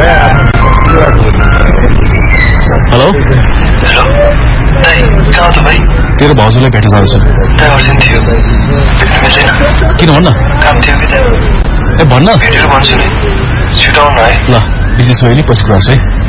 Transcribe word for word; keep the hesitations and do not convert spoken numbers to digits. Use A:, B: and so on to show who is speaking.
A: hello
B: hello दाइ कहाँ त भाइ
A: तेरो भाउजूलाई भेट्न जान्छु
B: दाइ अर्जेन्ट थियो भेट्न मिल्दैन
A: किन भन्न
B: काम थियो कि दाइ
A: ए भन्न
B: भेटेर भन्छु नि छिटो आउनु है
A: ल बिजी छु अहिले पछि कुरा है